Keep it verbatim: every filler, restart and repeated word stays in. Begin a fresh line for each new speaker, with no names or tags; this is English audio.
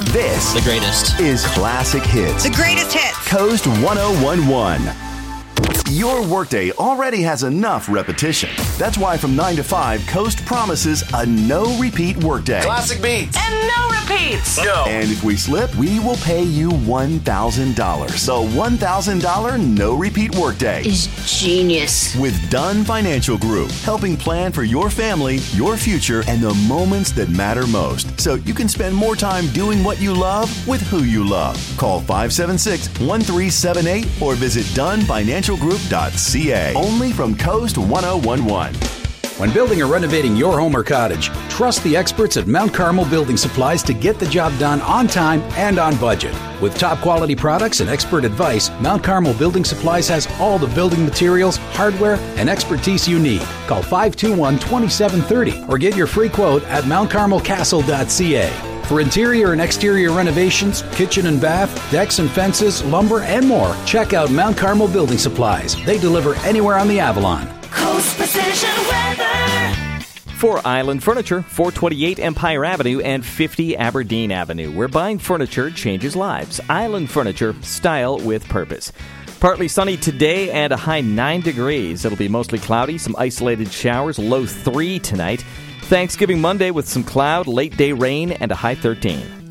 This
The greatest.
is Classic Hits.
The greatest hits.
Coast one oh one one. Your workday already has enough repetition. That's why from nine to five, Coast promises a no-repeat workday.
Classic beats.
And no repeats.
No.
And if we slip, we will pay you one thousand dollars. The one thousand dollars no-repeat workday.
Is genius.
With Dunn Financial Group, helping plan for your family, your future, and the moments that matter most. So you can spend more time doing what you love with who you love. Call five seven six, one three seven eight or visit dun financial group dot c a. Only from Coast one oh one one.
When building or renovating your home or cottage, trust the experts at Mount Carmel Building Supplies to get the job done on time and on budget. With top quality products and expert advice, Mount Carmel Building Supplies has all the building materials, hardware, and expertise you need. Call five two one, two seven three zero or get your free quote at mount carmel castle dot c a. For interior and exterior renovations, kitchen and bath, decks and fences, lumber, and more, check out Mount Carmel Building Supplies. They deliver anywhere on the Avalon.
Coast Precision Weather.
For Island Furniture, four twenty-eight Empire Avenue and fifty Aberdeen Avenue, where buying furniture changes lives. Island Furniture, style with purpose. Partly sunny today and a high nine degrees. It'll be mostly cloudy, some isolated showers, low three tonight. Thanksgiving Monday with some cloud, late day rain, and a high thirteen.